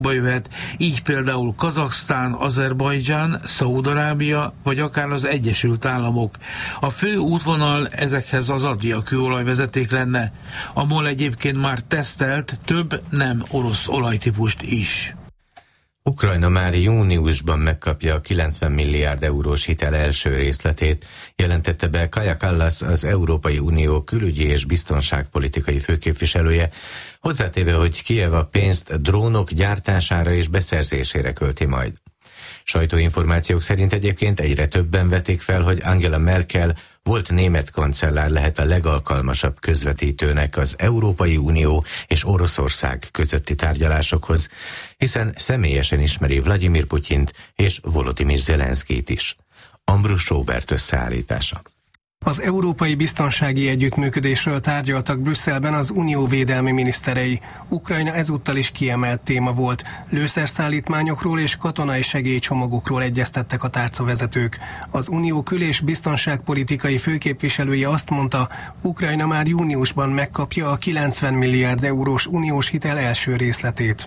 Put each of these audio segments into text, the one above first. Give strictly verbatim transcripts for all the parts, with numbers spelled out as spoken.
jöhet, így például Kazaksztán, Azerbajdzsán, Szaúd-Arábia, vagy akár az Egyesült Államok. A fő útvonal ezekhez az Adria kőolajvezeték lenne, a MOL egyébként már tesztelt több nem orosz olajtípust is. Ukrajna már júniusban megkapja a kilencven milliárd eurós hitel első részletét, jelentette be Kaja Kallas, az Európai Unió külügyi és biztonságpolitikai főképviselője, hozzátéve, hogy Kijev a pénzt drónok gyártására és beszerzésére költi majd. Sajtóinformációk szerint egyébként egyre többen vetik fel, hogy Angela Merkel volt német kancellár lehet a legalkalmasabb közvetítőnek az Európai Unió és Oroszország közötti tárgyalásokhoz, hiszen személyesen ismeri Vladimir Putyint és Volodymyr Zelenszkijt is. Ambrus Robert összeállítása. Az európai biztonsági együttműködésről tárgyaltak Brüsszelben az unió védelmi miniszterei. Ukrajna ezúttal is kiemelt téma volt. Lőszerszállítmányokról és katonai segélycsomagokról egyeztettek a tárcavezetők. Az unió kül- és biztonságpolitikai főképviselője azt mondta, Ukrajna már júniusban megkapja a kilencven milliárd eurós uniós hitel első részletét.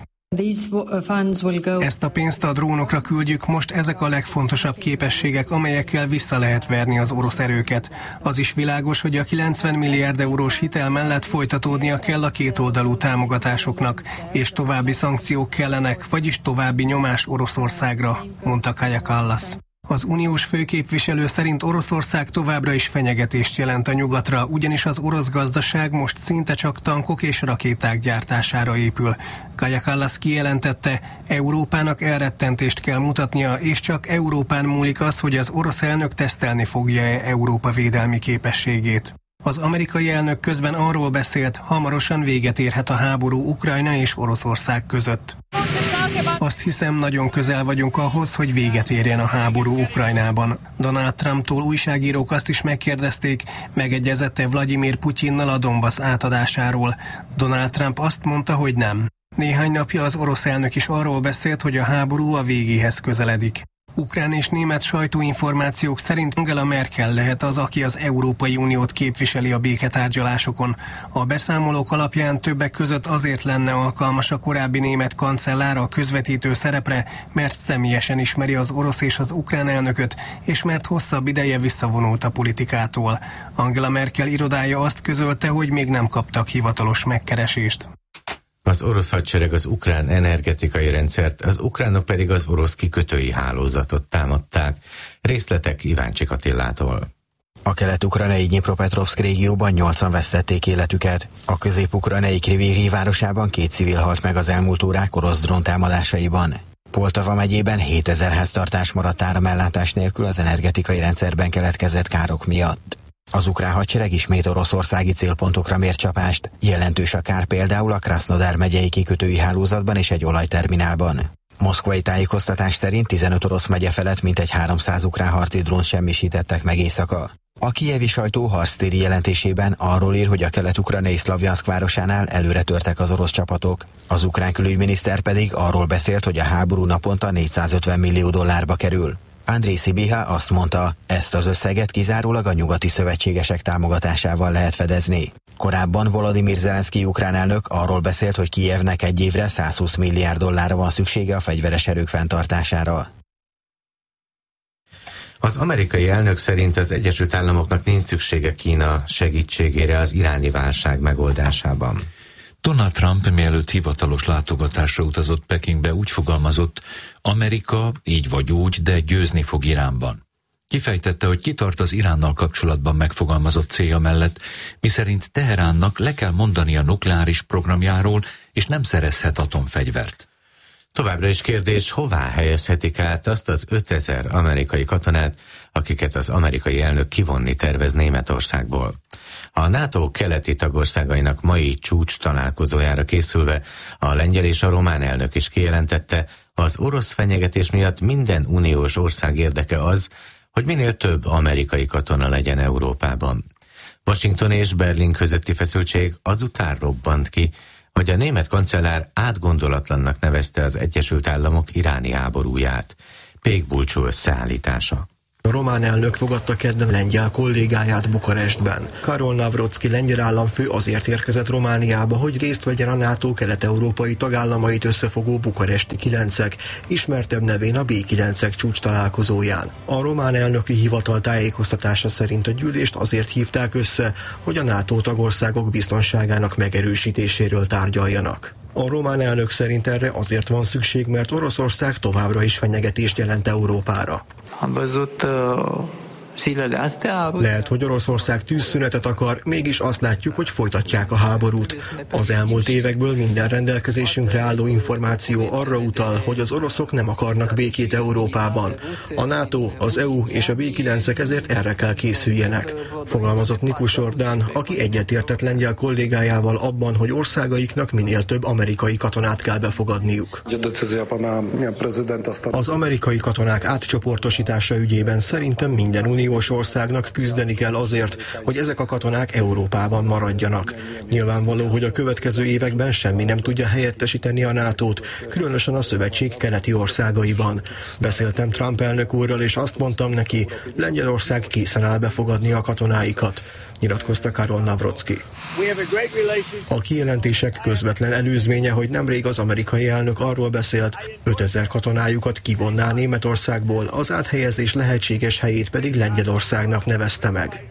Ezt a pénzt a drónokra küldjük, most ezek a legfontosabb képességek, amelyekkel vissza lehet verni az orosz erőket. Az is világos, hogy a kilencven milliárd eurós hitel mellett folytatódnia kell a kétoldalú támogatásoknak, és további szankciók kellenek, vagyis további nyomás Oroszországra, mondta Kaja Kallas. Az uniós főképviselő szerint Oroszország továbbra is fenyegetést jelent a nyugatra, ugyanis az orosz gazdaság most szinte csak tankok és rakéták gyártására épül. Kaja Kallas kijelentette, Európának elrettentést kell mutatnia, és csak Európán múlik az, hogy az orosz elnök tesztelni fogja-e Európa védelmi képességét. Az amerikai elnök közben arról beszélt, hamarosan véget érhet a háború Ukrajna és Oroszország között. Azt hiszem, nagyon közel vagyunk ahhoz, hogy véget érjen a háború Ukrajnában. Donald Trumptól újságírók azt is megkérdezték, megegyezette Vladimir Putyinnal a Donbass átadásáról. Donald Trump azt mondta, hogy nem. Néhány napja az orosz elnök is arról beszélt, hogy a háború a végéhez közeledik. Ukrán és német sajtóinformációk szerint Angela Merkel lehet az, aki az Európai Uniót képviseli a béketárgyalásokon. A beszámolók alapján többek között azért lenne alkalmas a korábbi német kancellár a közvetítő szerepre, mert személyesen ismeri az orosz és az ukrán elnököt, és mert hosszabb ideje visszavonult a politikától. Angela Merkel irodája azt közölte, hogy még nem kaptak hivatalos megkeresést. Az orosz hadsereg az ukrán energetikai rendszert, az ukránok pedig az orosz kikötői hálózatot támadták. Részletek Iváncsik Attilától. A kelet-ukrajnai Dnyipropetrovszk régióban nyolcan vesztették életüket. A közép-ukrajnai Kriviri városában két civil halt meg az elmúlt órák orosz dróntámadásaiban. Poltava megyében hétezer háztartás maradt áramellátás nélkül az energetikai rendszerben keletkezett károk miatt. Az ukrán hadsereg ismét oroszországi célpontokra mért csapást, jelentős a kár például a Krasznodar megyei kikötői hálózatban és egy olajterminálban. Moszkvai tájékoztatás szerint tizenöt orosz megye felett mintegy háromszáz ukrán harci drónt semmisítettek meg éjszaka. A kijevi sajtó harctéri jelentésében arról ír, hogy a kelet-ukrajnai Szlavjanszk városánál előre törtek az orosz csapatok. Az ukrán külügyminiszter pedig arról beszélt, hogy a háború naponta négyszázötven millió dollárba kerül. Andriy Sibiha azt mondta, ezt az összeget kizárólag a nyugati szövetségesek támogatásával lehet fedezni. Korábban Volodymyr Zelenszkij ukrán elnök arról beszélt, hogy Kijevnek egy évre százhúsz milliárd dollárra van szüksége a fegyveres erők fenntartására. Az amerikai elnök szerint az Egyesült Államoknak nincs szüksége Kína segítségére az iráni válság megoldásában. Donald Trump mielőtt hivatalos látogatásra utazott Pekingbe úgy fogalmazott, Amerika így vagy úgy, de győzni fog Iránban. Kifejtette, hogy kitart az Iránnal kapcsolatban megfogalmazott célja mellett, miszerint Teheránnak le kell mondani a nukleáris programjáról, és nem szerezhet atomfegyvert. Továbbra is kérdés, hová helyezhetik át azt az ötezer amerikai katonát, akiket az amerikai elnök kivonni tervez Németországból. A NATO keleti tagországainak mai csúcs találkozójára készülve a lengyel és a román elnök is kijelentette, az orosz fenyegetés miatt minden uniós ország érdeke az, hogy minél több amerikai katona legyen Európában. Washington és Berlin közötti feszültség azután robbant ki, hogy a német kancellár átgondolatlannak nevezte az Egyesült Államok iráni háborúját. Pék Bulcsú összeállítása. A román elnök fogadta kedden lengyel kollégáját Bukarestben. Karol Navrocki lengyel államfő azért érkezett Romániába, hogy részt vegyen a NATO kelet-európai tagállamait összefogó bukaresti kilencek, ismertebb nevén a bé kilencek csúcs találkozóján. A román elnöki hivatal tájékoztatása szerint a gyűlést azért hívták össze, hogy a NATO tagországok biztonságának megerősítéséről tárgyaljanak. A román elnök szerint erre azért van szükség, mert Oroszország továbbra is fenyegetést jelent Európára. Lehet, hogy Oroszország tűzszünetet akar, mégis azt látjuk, hogy folytatják a háborút. Az elmúlt évekből minden rendelkezésünkre álló információ arra utal, hogy az oroszok nem akarnak békét Európában. A NATO, az é u és a bé kilencek ezért erre kell készüljenek, fogalmazott Nikus Ordán, aki egyetértett lengyel kollégájával abban, hogy országaiknak minél több amerikai katonát kell befogadniuk. Az amerikai katonák átcsoportosítása ügyében szerintem minden uniós országnak küzdeni kell azért, hogy ezek a katonák Európában maradjanak. Nyilvánvaló, hogy a következő években semmi nem tudja helyettesíteni a nátót, különösen a szövetség keleti országaiban. Beszéltem Trump elnök úrral, és azt mondtam neki, Lengyelország készen áll befogadni a katonáikat, nyilatkozta Karol Navrocki. A kijelentések közvetlen előzménye, hogy nemrég az amerikai elnök arról beszélt, ötezer katonájukat kivonná Németországból, az áthelyezés lehetséges helyét pedig Lengyelországnak nevezte meg.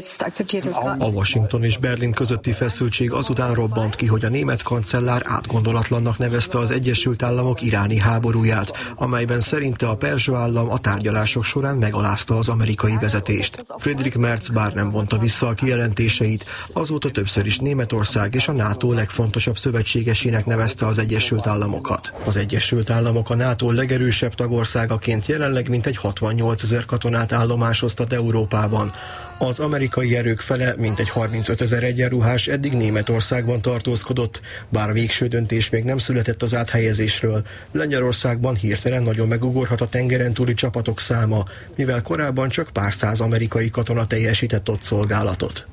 A Washington és Berlin közötti feszültség azután robbant ki, hogy a német kancellár átgondolatlannak nevezte az Egyesült Államok iráni háborúját, amelyben szerinte a perzsa állam a tárgyalások során megalázta az amerikai vezetést. Friedrich Merz bár nem vonta vissza a kijelentéseit, azóta többször is Németország és a NATO legfontosabb szövetségesének nevezte az Egyesült Államokat. Az Egyesült Államok a NATO legerősebb tagországaként jelenleg mintegy hatvannyolcezer katonát állomásoztat Európában. Az amerikai erők fele, mintegy harmincötezer egyenruhás eddig Németországban tartózkodott, bár végső döntés még nem született az áthelyezésről. Lengyelországban hirtelen nagyon megugorhat a tengeren túli csapatok száma, mivel korábban csak pár száz amerikai katona teljesített ott szolgálatot.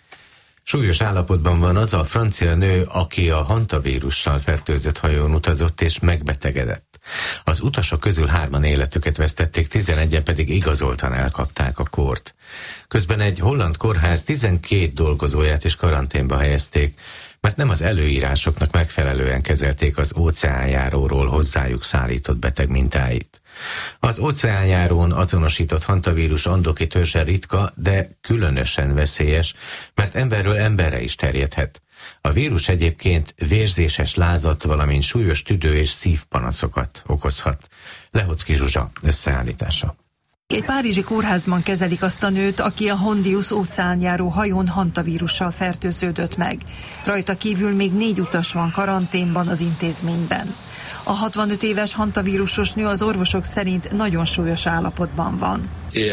Súlyos állapotban van az a francia nő, aki a hantavírussal fertőzött hajón utazott és megbetegedett. Az utasok közül hárman életüket vesztették, tizenegyen pedig igazoltan elkapták a kórt. Közben egy holland kórház tizenkét dolgozóját is karanténba helyezték, mert nem az előírásoknak megfelelően kezelték az óceánjáróról hozzájuk szállított beteg mintáit. Az óceánjárón azonosított hantavírus andoki törzse ritka, de különösen veszélyes, mert emberről emberre is terjedhet. A vírus egyébként vérzéses lázat, valamint súlyos tüdő- és szívpanaszokat okozhat. Lehocki Zsuzsa összeállítása. Egy párizsi kórházban kezelik azt a nőt, aki a Hondius óceánjáró hajón hantavírussal fertőződött meg. Rajta kívül még négy utas van karanténban az intézményben. A hatvanöt éves hantavírusos nő az orvosok szerint nagyon súlyos állapotban van.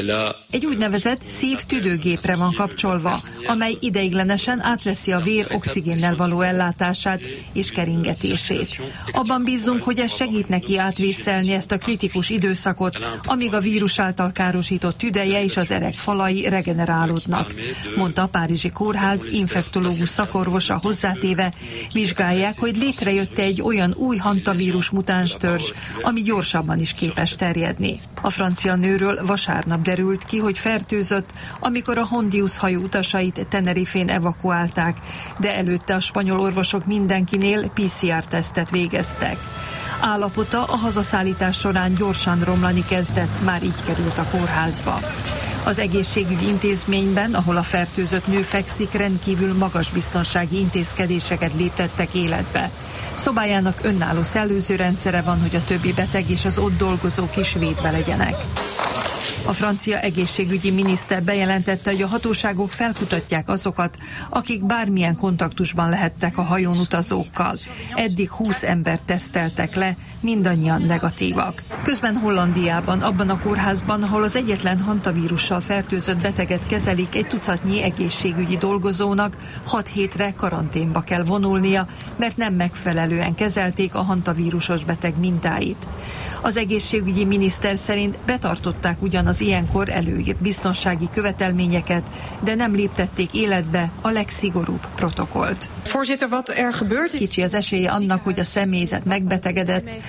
Egy úgynevezett szív-tüdőgépre van kapcsolva, amely ideiglenesen átveszi a vér oxigénnel való ellátását és keringetését. Abban bízunk, hogy ez segít neki átvészelni ezt a kritikus időszakot, amíg a vírus által károsított tüdeje és az erek falai regenerálódnak, mondta a párizsi kórház infektológus szakorvosa hozzátéve, vizsgálják, hogy létrejött egy olyan új hantavírus mutáns törzs, ami gyorsabban is képes terjedni. A francia nőről vasárnap derült ki, hogy fertőzött, amikor a Hondius hajó utasait Tenerifén evakuálták, de előtte a spanyol orvosok mindenkinél pé cé er-tesztet végeztek. Állapota a hazaszállítás során gyorsan romlani kezdett, már így került a kórházba. Az egészségügyi intézményben, ahol a fertőzött nő fekszik, rendkívül magas biztonsági intézkedéseket léptettek életbe. Szobájának önálló szellőzőrendszere van, hogy a többi beteg és az ott dolgozók is védve legyenek. A francia egészségügyi miniszter bejelentette, hogy a hatóságok felkutatják azokat, akik bármilyen kontaktusban lehettek a hajón utazókkal. Eddig húsz embert teszteltek le, mindannyian negatívak. Közben Hollandiában, abban a kórházban, ahol az egyetlen hantavírussal fertőzött beteget kezelik, egy tucatnyi egészségügyi dolgozónak hat hétre karanténba kell vonulnia, mert nem megfelelően kezelték a hantavírusos beteg mintáit. Az egészségügyi miniszter szerint betartották ugyan az ilyenkor előírt biztonsági követelményeket, de nem léptették életbe a legszigorúbb protokollt. Kicsi az esélye annak, hogy a személyzet megbetegedett,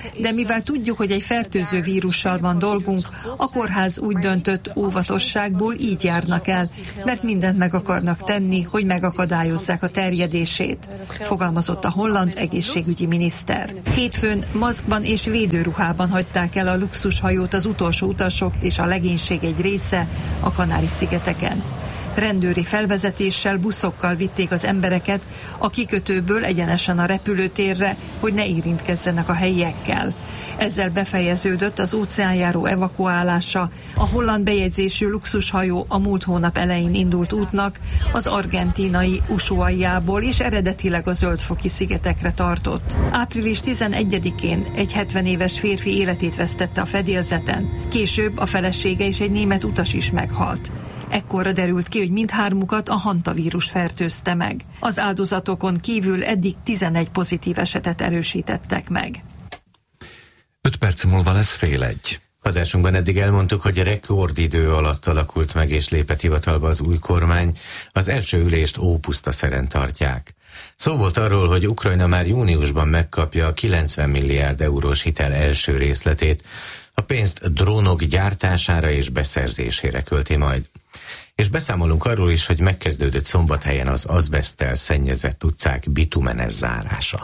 de mivel tudjuk, hogy egy fertőző vírussal van dolgunk, a kórház úgy döntött, óvatosságból így járnak el, mert mindent meg akarnak tenni, hogy megakadályozzák a terjedését, fogalmazott a holland egészségügyi miniszter. Hétfőn maszkban és védőruhában hagyták el a luxushajót az utolsó utasok és a legénység egy része a Kanári-szigeteken. Rendőri felvezetéssel, buszokkal vitték az embereket a kikötőből egyenesen a repülőtérre, hogy ne érintkezzenek a helyiekkel. Ezzel befejeződött az óceánjáró evakuálása. A holland bejegyzésű luxushajó a múlt hónap elején indult útnak az argentínai Ushuaiából és eredetileg a Zöldfoki szigetekre tartott. április tizenegyedikén egy hetven éves férfi életét vesztette a fedélzeten. Később a felesége és egy német utas is meghalt. Ekkorra derült ki, hogy mindhármukat a hantavírus fertőzte meg. Az áldozatokon kívül eddig tizenegy pozitív esetet erősítettek meg. Öt perc múlva lesz fél egy. Adásunkban eddig elmondtuk, hogy a rekordidő alatt alakult meg és lépett hivatalba az új kormány. Az első ülést ópuszta szeren tartják. Szó volt arról, hogy Ukrajna már júniusban megkapja a kilencven milliárd eurós hitel első részletét. A pénzt drónok gyártására és beszerzésére költi majd. És beszámolunk arról is, hogy megkezdődött Szombathelyen az azbeszttel szennyezett utcák bitumenes zárása.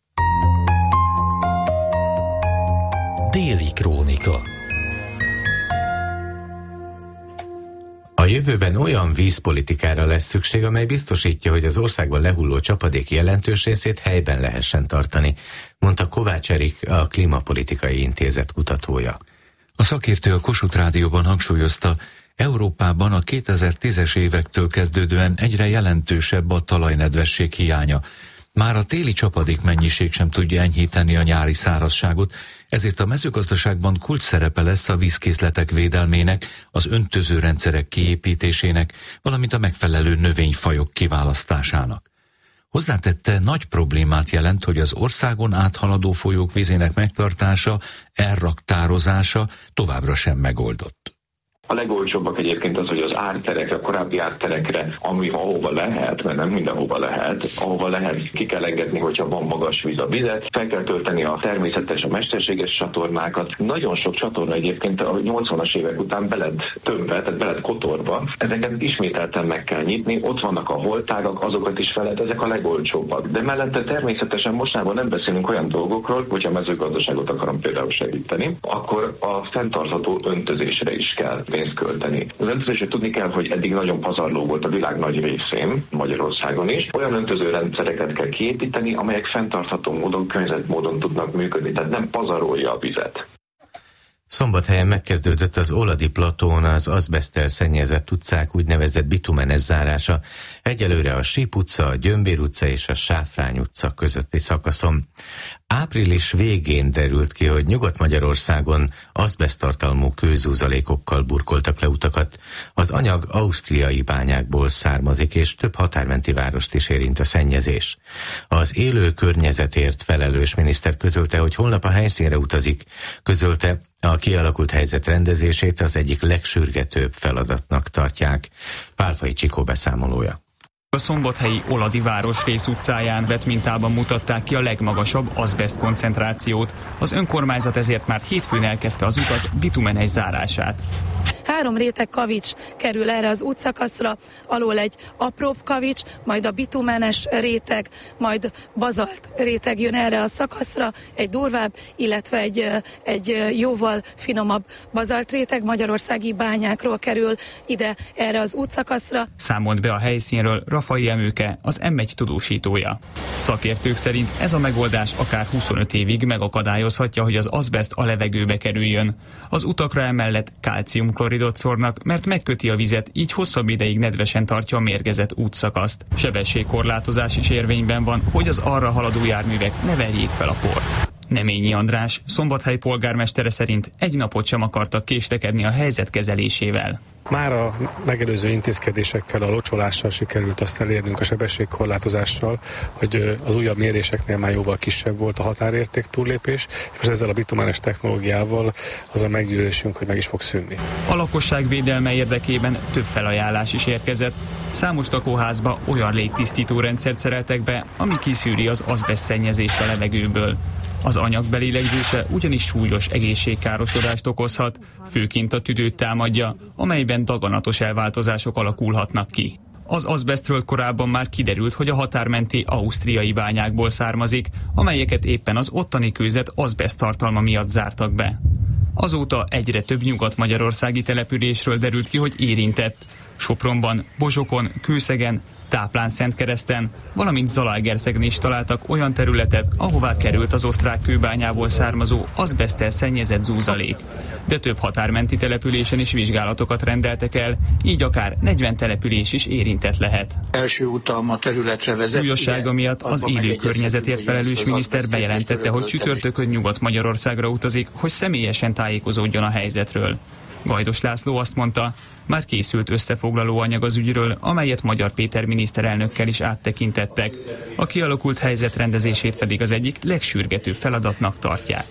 Déli krónika. A jövőben olyan vízpolitikára lesz szükség, amely biztosítja, hogy az országban lehulló csapadék jelentős részét helyben lehessen tartani, mondta Kovács Erik, a Klímapolitikai Intézet kutatója. A szakértő a Kossuth Rádióban hangsúlyozta, Európában a kétezer-tízes évektől kezdődően egyre jelentősebb a talajnedvesség hiánya. Már a téli csapadék mennyiség sem tudja enyhíteni a nyári szárazságot, ezért a mezőgazdaságban kulcs szerepe lesz a vízkészletek védelmének, az öntözőrendszerek kiépítésének, valamint a megfelelő növényfajok kiválasztásának. Hozzátette, nagy problémát jelent, hogy az országon áthaladó folyók vízének megtartása, elraktározása továbbra sem megoldott. A legolcsóbbak egyébként az, hogy az árterekre, a korábbi árterekre, ami ahova lehet, mert nem mindenhova lehet, ahova lehet, ki kell engedni, hogyha van magas víz a vizet, fel kell tölteni a természetes, a mesterséges csatornákat. Nagyon sok csatorna egyébként a nyolcvanas évek után be lett többve, tehát be lett kotorba. Ezeket ismételten meg kell nyitni, ott vannak a holtágak, azokat is fel lehet, ezek a legolcsóbbak. De mellette természetesen mostában nem beszélünk olyan dolgokról, hogyha a mezőgazdaságot akarom például segíteni, akkor a fenntartható öntözésre is kell pénzt költeni. Az öntözésre tudni kell, hogy eddig nagyon pazarló volt a világ nagy részén, Magyarországon is. Olyan öntözőrendszereket kell kiépíteni, amelyek fenntartható módon, környezetmódon tudnak működni, tehát nem pazarolja a vizet. Szombathelyen megkezdődött az Oladi platón az azbeszttel szennyezett utcák úgynevezett bitumenes zárása. Egyelőre a Síp utca, a Gyömbér utca és a Sáfrány utca közötti szakaszon. Április végén derült ki, hogy Nyugat-Magyarországon azbeszttartalmú kőzúzalékokkal burkoltak le utakat. Az anyag ausztriai bányákból származik, és több határmenti várost is érint a szennyezés. Az élő környezetért felelős miniszter közölte, hogy holnap a helyszínre utazik. Közölte, a kialakult helyzet rendezését az egyik legsürgetőbb feladatnak tartják. Pálfai Csikó beszámolója. A szombathelyi Oladi városrész utcáján vett mintában mutatták ki a legmagasabb azbeszt koncentrációt. Az önkormányzat ezért már hétfőn elkezdte az utat bitumenes zárását. Három réteg kavics kerül erre az útszakaszra, alól egy apróbb kavics, majd a bitumenes réteg, majd bazalt réteg jön erre a szakaszra, egy durvább, illetve egy, egy jóval finomabb bazalt réteg magyarországi bányákról kerül ide erre az útszakaszra. Számolt be a helyszínről Rafai Emőke, az em egy tudósítója. Szakértők szerint ez a megoldás akár huszonöt évig megakadályozhatja, hogy az azbeszt a levegőbe kerüljön. Az utakra emellett kálciumkloridot szórnak, mert megköti a vizet, így hosszabb ideig nedvesen tartja a mérgezett útszakaszt. Sebességkorlátozás is érvényben van, hogy az arra haladó járművek ne verjék fel a port. Neményi András, Szombathely polgármestere szerint egy napot sem akartak késlekedni a helyzet kezelésével. Már a megelőző intézkedésekkel, a locsolással sikerült azt elérnünk, a sebességkorlátozással, hogy az újabb méréseknél már jóval kisebb volt a határérték túllépés, és ezzel a bitumenes technológiával az a meggyőződésünk, hogy meg is fog szűnni. A lakosság védelme érdekében több felajánlás is érkezett. Számos lakóházba olyan légtisztító rendszert szereltek be, ami kiszűri az azbeszt szennyezést a levegőből. Az anyag belélegzése ugyanis súlyos egészségkárosodást okozhat, főként a tüdőt támadja, amelyben daganatos elváltozások alakulhatnak ki. Az azbesztről korábban már kiderült, hogy a határmenti ausztriai bányákból származik, amelyeket éppen az ottani kőzet azbeszt tartalma miatt zártak be. Azóta egyre több nyugat-magyarországi településről derült ki, hogy érintett. Sopronban, Bozsokon, Kőszegen, Táplán-Szentkereszten, valamint Zalaegerszegen is találtak olyan területet, ahová került az osztrák kőbányából származó azbeszttel szennyezett zúzalék. De több határmenti településen is vizsgálatokat rendeltek el, így akár negyven település is érintett lehet. Első utam a területre vezet. Súlyossága miatt az élő környezetért felelős miniszter bejelentette, hogy csütörtökön Nyugat-Magyarországra utazik, hogy személyesen tájékozódjon a helyzetről. Gajdos László azt mondta, már készült összefoglaló anyag az ügyről, amelyet Magyar Péter miniszterelnökkel is áttekintettek. A kialakult helyzet rendezését pedig az egyik legsürgetőbb feladatnak tartják.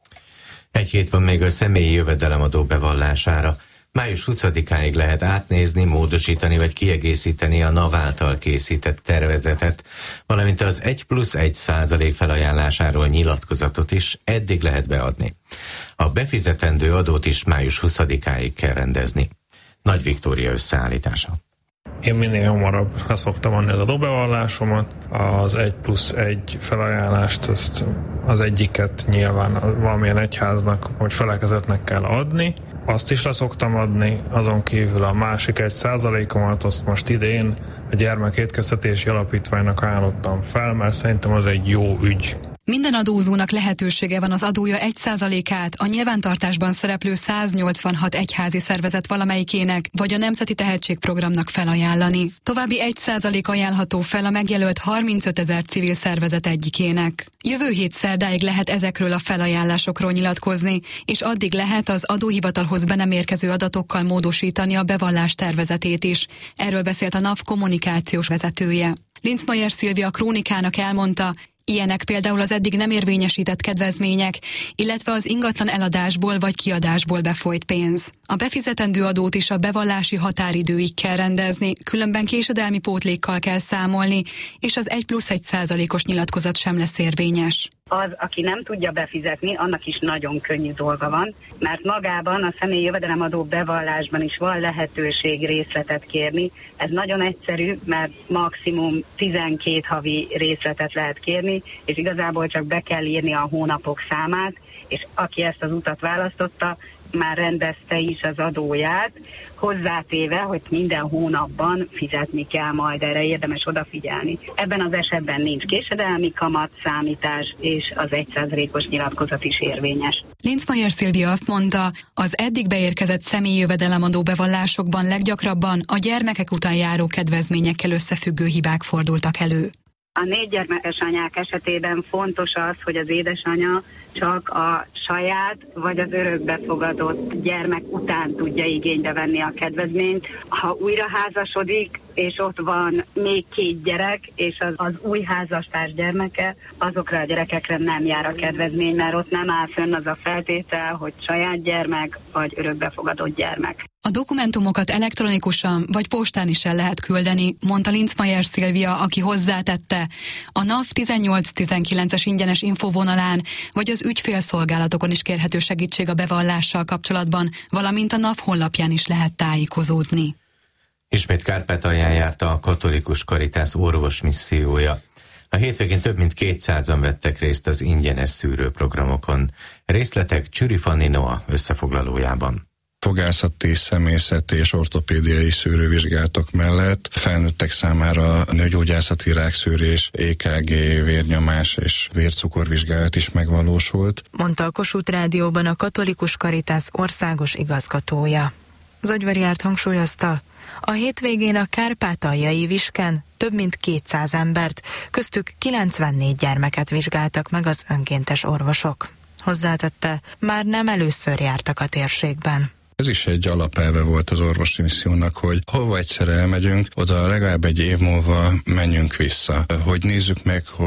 Egy hét van még a személyi jövedelemadó bevallására. május huszadikáig lehet átnézni, módosítani vagy kiegészíteni a NAV által készített tervezetet, valamint az egy plusz egy százalék felajánlásáról nyilatkozatot is eddig lehet beadni. A befizetendő adót is május huszadikáig kell rendezni. Nagy Viktória összeállítása. Én minél hamarabb leszoktam adni az adóbevallásomat, az egy plusz egy felajánlást, azt az egyiket nyilván valamilyen egyháznak vagy felekezetnek kell adni, azt is leszoktam adni, azon kívül a másik egy százalékomat azt most idén a Gyermekétkeztetési Alapítványnak ajánlottam fel, mert szerintem az egy jó ügy. Minden adózónak lehetősége van az adója egy százalékát a nyilvántartásban szereplő száznyolcvanhat egyházi szervezet valamelyikének vagy a Nemzeti Tehetségprogramnak felajánlani. További egy százalék ajánlható fel a megjelölt harmincötezer civil szervezet egyikének. Jövő hét szerdáig lehet ezekről a felajánlásokról nyilatkozni, és addig lehet az adóhivatalhoz be nem érkező adatokkal módosítani a bevallás tervezetét is. Erről beszélt a NAV kommunikációs vezetője. Linzmeier Szilvia a Krónikának elmondta, ilyenek például az eddig nem érvényesített kedvezmények, illetve az ingatlan eladásból vagy kiadásból befolyt pénz. A befizetendő adót is a bevallási határidőig kell rendezni, különben késedelmi pótlékkal kell számolni, és az egy plusz egy százalékos nyilatkozat sem lesz érvényes. Az, aki nem tudja befizetni, annak is nagyon könnyű dolga van, mert magában a személyi jövedelemadó bevallásban is van lehetőség részletet kérni. Ez nagyon egyszerű, mert maximum tizenkét havi részletet lehet kérni, és igazából csak be kell írni a hónapok számát, és aki ezt az utat választotta, már rendezte is az adóját, hozzátéve, hogy minden hónapban fizetni kell majd, erre érdemes odafigyelni. Ebben az esetben nincs késedelmi kamat számítás, és az egy százalékos nyilatkozat is érvényes. Linzmeier Szilvia azt mondta, az eddig beérkezett személyi jövedelemadó bevallásokban leggyakrabban a gyermekek után járó kedvezményekkel összefüggő hibák fordultak elő. A négy gyermekes anyák esetében fontos az, hogy az édesanya csak a saját vagy az örökbefogadott gyermek után tudja igénybe venni a kedvezményt. Ha újra házasodik, és ott van még két gyerek, és az, az új házastárs gyermeke, azokra a gyerekekre nem jár a kedvezmény, mert ott nem áll fönn az a feltétel, hogy saját gyermek vagy örökbefogadott gyermek. A dokumentumokat elektronikusan vagy postán is el lehet küldeni, mondta Linzmeier Szilvia, aki hozzátette. A NAV tizennyolc tizenkilences ingyenes infovonalán vagy az ügyfélszolgálatokon is kérhető segítség a bevallással kapcsolatban, valamint a NAV honlapján is lehet tájékozódni. Ismét Kárpátalján járta a Katolikus Caritas orvosmissziója. A hétvégén több mint kétszázan vettek részt az ingyenes szűrőprogramokon. Részletek Csüri Fanni Noa összefoglalójában. Fogászati, személyzeti és ortopédiai szűrővizsgálatok mellett felnőttek számára nőgyógyászati rákszűrés, é ká gé, vérnyomás és vércukorvizsgálat is megvalósult, mondta a Kossuth Rádióban a Katolikus Caritas országos igazgatója. Zagyvariárt hangsúlyozta, a hétvégén a kárpátaljai Visken több mint kétszáz embert, köztük kilencvennégy gyermeket vizsgáltak meg az önkéntes orvosok. Hozzátette, már nem először jártak a térségben. Ez is egy alapelve volt az orvosi missziónak, hogy hova egyszer elmegyünk, oda legalább egy év múlva menjünk vissza, hogy nézzük meg, hogy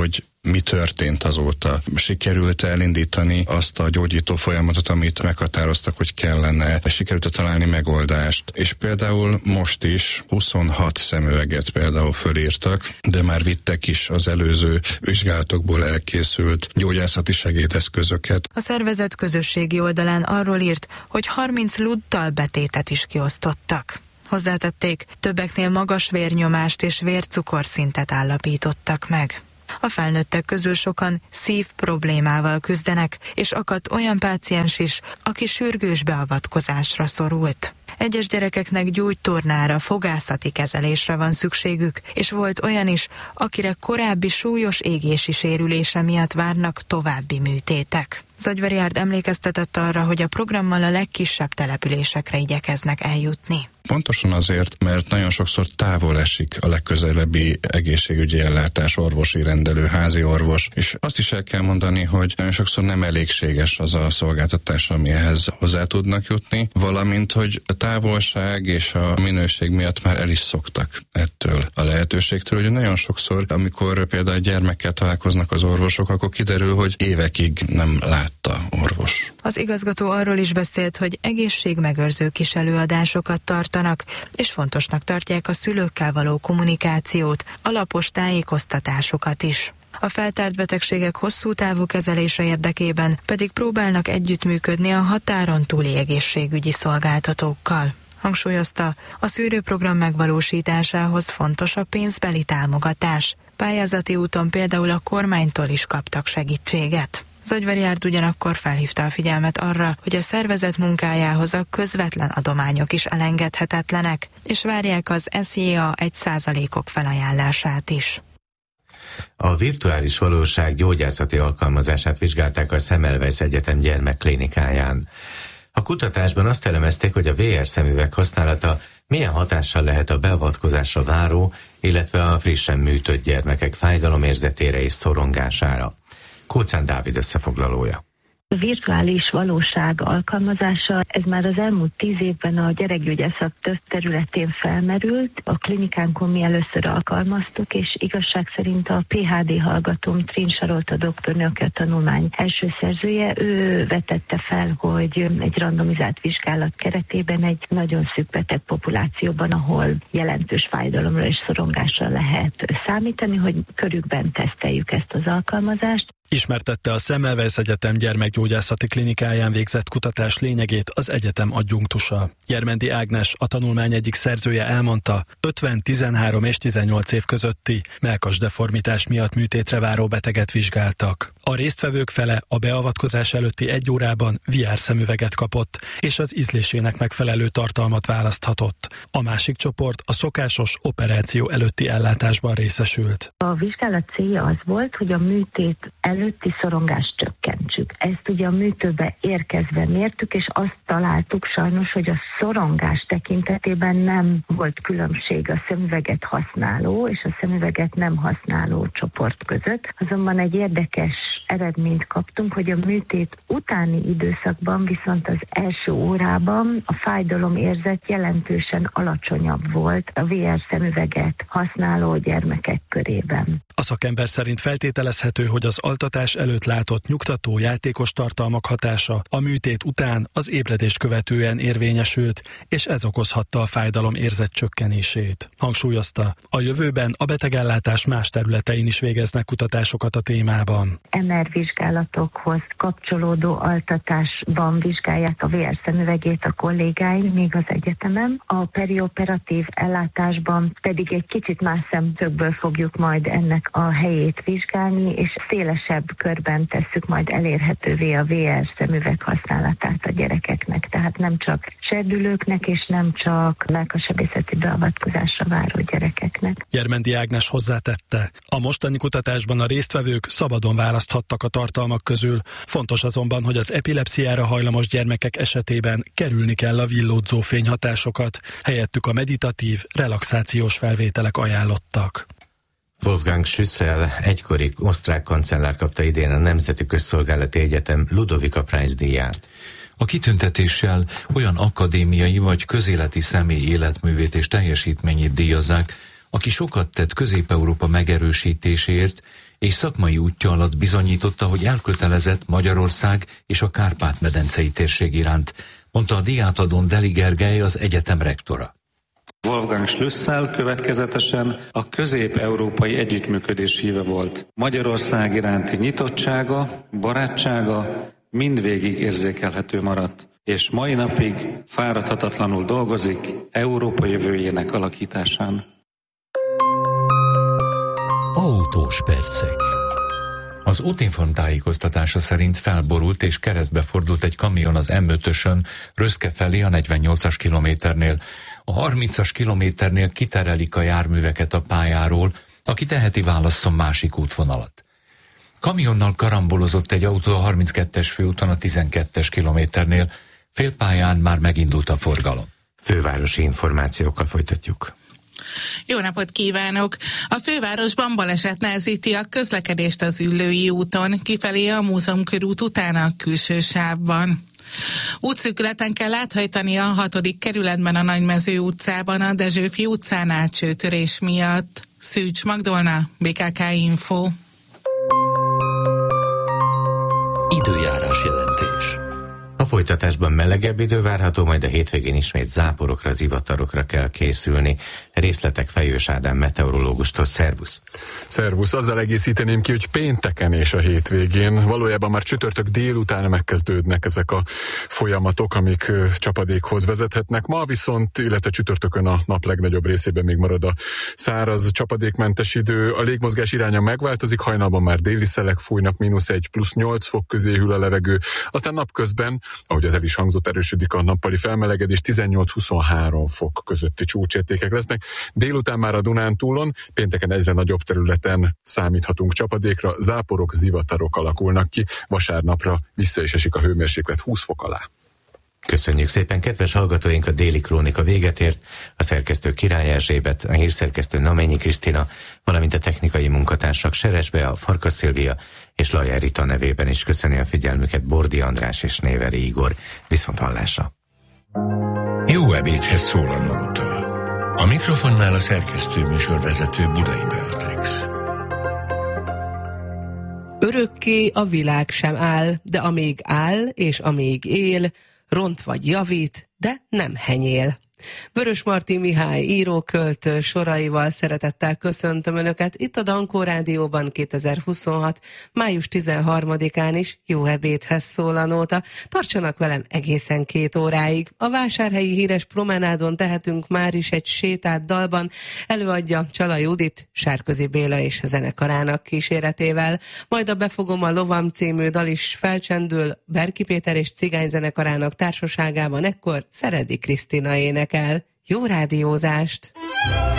mi történt azóta. Sikerült elindítani azt a gyógyító folyamatot, amit meghatároztak, hogy kellene. Sikerült találni megoldást. És például most is huszonhat szemüveget például fölírtak, de már vittek is az előző vizsgálatokból elkészült gyógyászati segédeszközöket. A szervezet közösségi oldalán arról írt, hogy harminc luddal betétet is kiosztottak. Hozzátették, többeknél magas vérnyomást és vércukorszintet állapítottak meg. A felnőttek közül sokan szív problémával küzdenek, és akadt olyan páciens is, aki sürgős beavatkozásra szorult. Egyes gyerekeknek gyógytornára, fogászati kezelésre van szükségük, és volt olyan is, akire korábbi súlyos égési sérülése miatt várnak további műtétek. Zagyvariárd emlékeztetett arra, hogy a programmal a legkisebb településekre igyekeznek eljutni. Pontosan azért, mert nagyon sokszor távol esik a legközelebbi egészségügyi ellátás, orvosi rendelő, házi orvos, és azt is el kell mondani, hogy nagyon sokszor nem elégséges az a szolgáltatás, ami ehhez hozzá tudnak jutni, valamint, hogy a távolság és a minőség miatt már el is szoktak ettől a lehetőségtől, hogy nagyon sokszor, amikor például gyermekkel találkoznak az orvosok, akkor kiderül, hogy évekig nem látta orvos. Az igazgató arról is beszélt, hogy egészségmegőrző kis előadásokat tartanak, és fontosnak tartják a szülőkkel való kommunikációt, alapos tájékoztatásokat is. A feltárt betegségek hosszú távú kezelése érdekében pedig próbálnak együttműködni a határon túli egészségügyi szolgáltatókkal. Hangsúlyozta, a szűrőprogram megvalósításához fontos a pénzbeli támogatás. Pályázati úton például a kormánytól is kaptak segítséget. Zagyvariárd ugyanakkor felhívta a figyelmet arra, hogy a szervezet munkájához a közvetlen adományok is elengedhetetlenek, és várják az es jé á egy százalékok felajánlását is. A virtuális valóság gyógyászati alkalmazását vizsgálták a Semmelweis Egyetem gyermekklinikáján. A kutatásban azt elemezték, hogy a vé er szemüveg használata milyen hatással lehet a beavatkozásra váró, illetve a frissen műtött gyermekek fájdalomérzetére és szorongására. Kóczán Dávid összefoglalója. A virtuális valóság alkalmazása, ez már az elmúlt tíz évben a gyerekgyógyászat több területén felmerült. A klinikánkon mi először alkalmaztuk, és igazság szerint a pé há dé hallgatóm, Trin Sarolta doktornő, aki a tanulmány első szerzője, ő vetette fel, hogy egy randomizált vizsgálat keretében egy nagyon szűk beteg populációban, ahol jelentős fájdalomra és szorongásra lehet számítani, hogy körükben teszteljük ezt az alkalmazást. Ismertette a Semmelweis Egyetem gyermekgyógyászati klinikáján végzett kutatás lényegét az egyetem adjunktusa. Jermendi Ágnes, a tanulmány egyik szerzője elmondta, ötven, tizenhárom és tizennyolc év közötti mellkasdeformitás miatt műtétre váró beteget vizsgáltak. A résztvevők fele a beavatkozás előtti egy órában vé er szemüveget kapott, és az ízlésének megfelelő tartalmat választhatott. A másik csoport a szokásos operáció előtti ellátásban részesült. A vizsgálat célja az volt, hogy a műtét előtti szorongást csökkentsük. Ezt ugye a műtőbe érkezve mértük, és azt találtuk sajnos, hogy a szorongás tekintetében nem volt különbség a szemüveget használó és a szemüveget nem használó csoport között. Azonban egy érdekes eredményt kaptunk, hogy a műtét utáni időszakban viszont az első órában a fájdalomérzet jelentősen alacsonyabb volt a vé er szemüveget használó gyermekek körében. A szakember szerint feltételezhető, hogy az altatás előtt látott nyugtató játékos tartalmak hatása a műtét után az ébredést követően érvényesült, és ez okozhatta a fájdalom érzet csökkenését. Hangsúlyozta, a jövőben a betegellátás más területein is végeznek kutatásokat a témában. em er vizsgálatokhoz kapcsolódó altatásban vizsgálják a vé er szemüvegét a kollégáim még az egyetemen. A perioperatív ellátásban pedig egy kicsit más szemszögből fogjuk majd ennek a helyét vizsgálni, és szélesebb körben tesszük majd elérhetővé a vé er szemüveg használatát a gyerekeknek. Tehát nem csak serdülőknek, és nem csak mellkassebészeti beavatkozásra váró gyerekeknek. Jermendi Ágnes hozzátette, a mostani kutatásban a résztvevők szabadon választhattak a tartalmak közül. Fontos azonban, hogy az epilepsziára hajlamos gyermekek esetében kerülni kell a villódzó fényhatásokat, helyettük a meditatív, relaxációs felvételek ajánlottak. Wolfgang Schüssel, egykori osztrák kancellár kapta idén a Nemzeti Közszolgálati Egyetem Ludovika Prize díját. A kitüntetéssel olyan akadémiai vagy közéleti személy életművét és teljesítményét díjazzák, aki sokat tett Közép-Európa megerősítéséért és szakmai útja alatt bizonyította, hogy elkötelezett Magyarország és a Kárpát-medencei térség iránt, mondta a Diátadon Deli Gergely, az egyetem rektora. Wolfgang Schlüssel következetesen a közép-európai együttműködés híve volt. Magyarország iránti nyitottsága, barátsága mindvégig érzékelhető maradt, és mai napig fáradhatatlanul dolgozik Európa jövőjének alakításán. Autós percek. Az Útinform tájékoztatása szerint felborult és keresztbe fordult egy kamion az em ötösön Röszke felé a negyvennyolcas kilométernél. A harmincas kilométernél kiterelik a járműveket a pályáról, aki teheti válasszon másik útvonalat. Kamionnal karambolozott egy autó a harminckettes főúton a tizenkettes kilométernél, félpályán már megindult a forgalom. Fővárosi információkkal folytatjuk. Jó napot kívánok! A fővárosban baleset nehezíti a közlekedést az Üllői úton, kifelé a Múzeumkörút után a külső sávban. Útszűkületen kell áthajtani a hatodik kerületben a Nagymező utcában a Dezsőfi utcánál csőtörés miatt. Szűcs Magdolna, bé ká ká Info. Időjárás jelentés. A folytatásban melegebb idő várható, majd a hétvégén ismét záporokra, zivatarokra kell készülni. Részletek Fejős Ádám meteorológustól. Szervusz! Szervusz! Azzal egészíteném ki, hogy pénteken és a hétvégén valójában már csütörtök délután megkezdődnek ezek a folyamatok, amik csapadékhoz vezethetnek. Ma viszont, illetve csütörtökön a nap legnagyobb részében még marad a száraz, csapadékmentes idő. A légmozgás iránya megváltozik, hajnalban már déli szelek fújnak, mínusz egy plusz nyolc fok közé hűl a levegő. Aztán napközben, ahogy az el is hangzott, erősödik a nappali felmelegedés, tizennyolc-huszonhárom fok közötti csúcsértékek lesznek. Délután már a Dunántúlon, pénteken egyre nagyobb területen számíthatunk csapadékra, záporok, zivatarok alakulnak ki, vasárnapra vissza is esik a hőmérséklet húsz fok alá. Köszönjük szépen, kedves hallgatóink, a Déli Krónika véget ért. A szerkesztő Király Erzsébet, a hírszerkesztő Namennyi Krisztina, valamint a technikai munkatársak Seres Bea, Farkas Szilvia és Lajer Rita nevében is köszöni a figyelmüket Bordi András és Néveri Igor. Viszont hallásra! Jó ebédhez szól a nóta. A mikrofonnál a szerkesztő műsorvezető Budai Beatrix. Örökké a világ sem áll, de amíg áll és amíg él, ront vagy javít, de nem henyél. Vörös Marti Mihály író-költő soraival szeretettel köszöntöm Önöket itt a Dankó Rádióban kétezer-huszonhat. május tizenharmadikán is. Jó ebédhez szól a nóta. Tartsanak velem egészen két óráig. A vásárhelyi híres promenádon tehetünk már is egy sétát dalban. Előadja Csala Judit, Sárközi Béla és a zenekarának kíséretével. Majd a Befogom a lovam című dal is felcsendül Berki Péter és Cigány zenekarának társaságában, ekkor Szeredi Krisztina énekel. Jó rádiózást!